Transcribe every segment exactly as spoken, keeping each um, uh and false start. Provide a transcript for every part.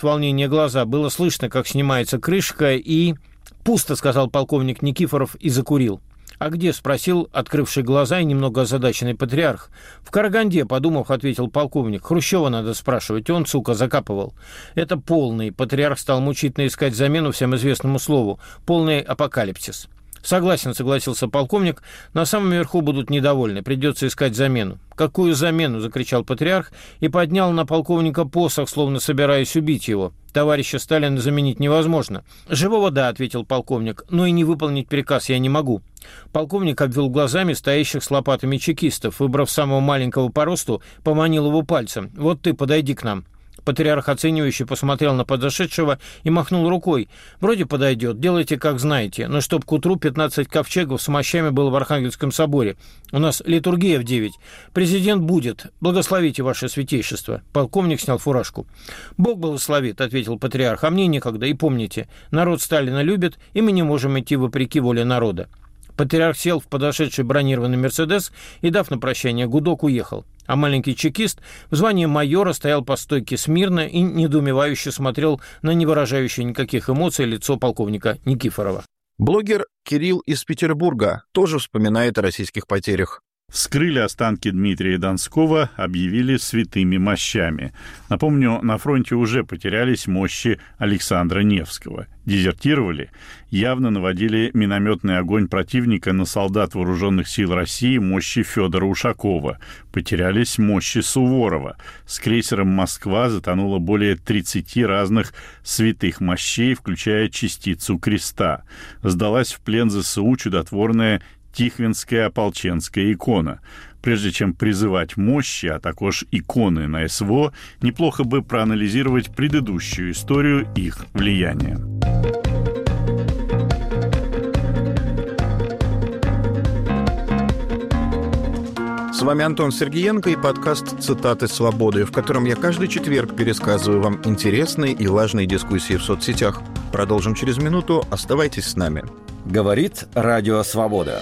от волнения глаза. Было слышно, как снимается крышка, и... «Пусто», — сказал полковник Никифоров и закурил. «А где?» — спросил открывший глаза и немного озадаченный патриарх. «В Караганде», — подумав, ответил полковник. «Хрущева надо спрашивать, он, сука, закапывал». «Это полный», — патриарх стал мучительно искать замену всем известному слову. «Полный апокалипсис». «Согласен», — согласился полковник. «На самом верху будут недовольны. Придется искать замену». «Какую замену?» — закричал патриарх и поднял на полковника посох, словно собираясь убить его. «Товарища Сталина заменить невозможно». «Живого, да», — ответил полковник, — «но и не выполнить приказ я не могу». Полковник обвел глазами стоящих с лопатами чекистов, выбрав самого маленького по росту, поманил его пальцем. «Вот ты, подойди к нам». Патриарх оценивающе посмотрел на подошедшего и махнул рукой. «Вроде подойдет, делайте как знаете, но чтоб к утру пятнадцать ковчегов с мощами было в Архангельском соборе. У нас литургия в девять. Президент будет. Благословите, ваше святейшество». Полковник снял фуражку. «Бог благословит», — ответил патриарх, — «а мне некогда. И помните, народ Сталина любит, и мы не можем идти вопреки воле народа». Патриарх сел в подошедший бронированный «Мерседес» и, дав на прощание гудок, уехал. А маленький чекист в звании майора стоял по стойке смирно и недоумевающе смотрел на не выражающее никаких эмоций лицо полковника Никифорова. Блогер Кирилл из Петербурга тоже вспоминает о российских потерях. Вскрыли останки Дмитрия Донского, объявили святыми мощами. Напомню, на фронте уже потерялись мощи Александра Невского. Дезертировали, явно наводили минометный огонь противника на солдат вооруженных сил России мощи Федора Ушакова. Потерялись мощи Суворова. С крейсером «Москва» затонуло более тридцати разных святых мощей, включая частицу креста. Сдалась в плен ЗСУ чудотворная Тихвинская ополченская икона. Прежде чем призывать мощи, а також иконы на СВО, неплохо бы проанализировать предыдущую историю их влияния. С вами Антон Сергеенко и подкаст «Цитаты свободы», в котором я каждый четверг пересказываю вам интересные и важные дискуссии в соцсетях. Продолжим через минуту. Оставайтесь с нами. Говорит Радио Свобода.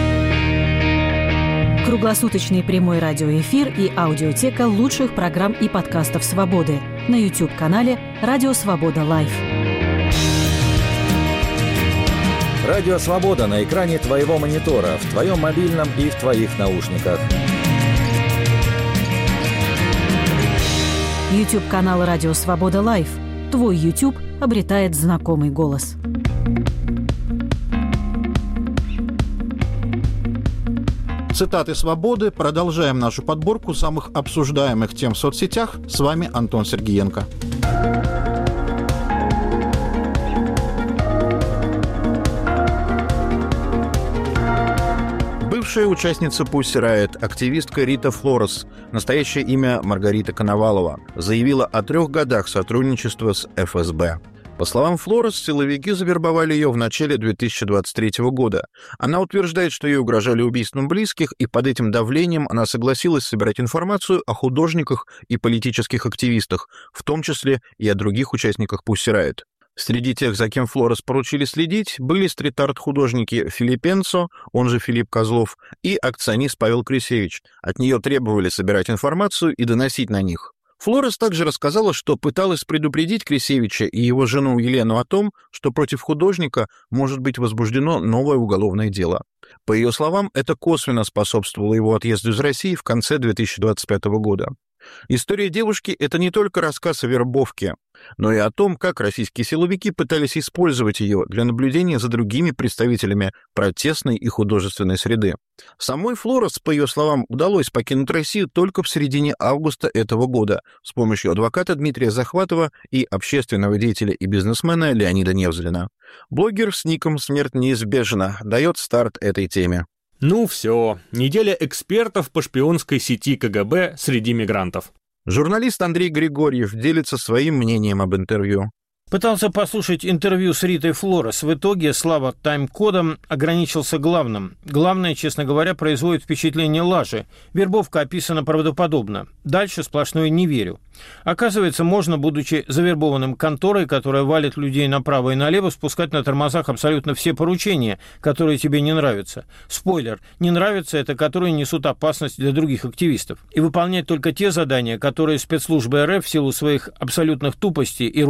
Круглосуточный прямой радиоэфир и аудиотека лучших программ и подкастов «Свободы» на YouTube-канале «Радио Свобода Лайв». Радио Свобода на экране твоего монитора, в твоем мобильном и в твоих наушниках. YouTube-канал «Радио Свобода Лайв». Твой YouTube обретает знакомый голос. Цитаты свободы. Продолжаем нашу подборку самых обсуждаемых тем в соцсетях. С вами Антон Сергеенко. Бывшая участница Pussy Riot, активистка Рита Флорес, настоящее имя Маргарита Коновалова, заявила о трех годах сотрудничества с эф эс бэ. По словам Флорес, силовики завербовали ее в начале две тысячи двадцать третьего года. Она утверждает, что ей угрожали убийством близких, и под этим давлением она согласилась собирать информацию о художниках и политических активистах, в том числе и о других участниках Pussy Riot. Среди тех, за кем Флорес поручили следить, были стрит-арт-художники Филиппенцо, он же Филипп Козлов, и акционист Павел Крисевич. От нее требовали собирать информацию и доносить на них. Флорес также рассказала, что пыталась предупредить Крисевича и его жену Елену о том, что против художника может быть возбуждено новое уголовное дело. По ее словам, это косвенно способствовало его отъезду из России в конце две тысячи двадцать пятого года. История девушки – это не только рассказ о вербовке, но и о том, как российские силовики пытались использовать ее для наблюдения за другими представителями протестной и художественной среды. Самой Флорес, по ее словам, удалось покинуть Россию только в середине августа этого года с помощью адвоката Дмитрия Захватова и общественного деятеля и бизнесмена Леонида Невзлина. Блогер с ником «Смерть неизбежна» дает старт этой теме. Ну все, неделя экспертов по шпионской сети ка гэ бэ среди мигрантов. Журналист Андрей Григорьев делится своим мнением об интервью. Пытался послушать интервью с Ритой Флорес. В итоге, слава тайм-кодам, ограничился главным. Главное, честно говоря, производит впечатление лажи. Вербовка описана правдоподобно. Дальше сплошное «не верю». Оказывается, можно, будучи завербованным конторой, которая валит людей направо и налево, спускать на тормозах абсолютно все поручения, которые тебе не нравятся. Спойлер, не нравятся это, которые несут опасность для других активистов. И выполнять только те задания, которые спецслужбы эр эф в силу своих абсолютных тупостей и